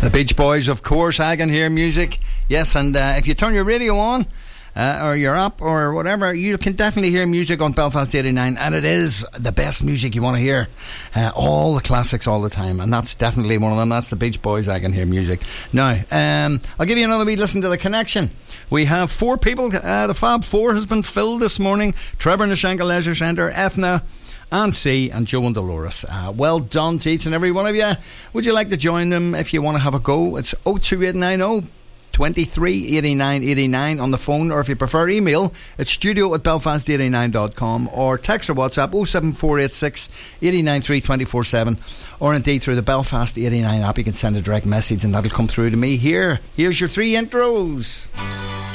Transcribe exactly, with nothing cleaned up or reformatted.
The Beach Boys, of course. I can hear music. Yes, and uh, if you turn your radio on uh, or your app or whatever, you can definitely hear music on Belfast eighty-nine, and it is the best music you want to hear. Uh, all the classics all the time, and that's definitely one of them. That's the Beach Boys. I can hear music. Now, um, I'll give you another wee listen to the connection. We have four people. Uh, the Fab Four has been filled this morning. Trevor in the Shankill Leisure Centre, Ethna, and C, and Joe and Dolores. Uh, well done to each and every one of you. Would you like to join them if you want to have a go? It's oh two eight nine oh, two three, eight nine eight nine on the phone, or if you prefer email, it's studio at belfast eighty-nine dot com, or text or WhatsApp oh seven four eight six, eight nine three, two four seven, or indeed through the Belfast eighty-nine app. You can send a direct message and that'll come through to me here. Here's your three intros.